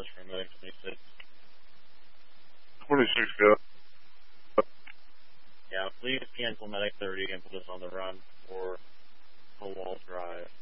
this for Medic 26. 26, go. Yeah, please cancel Medic 30 and put us on the run for Wall Drive.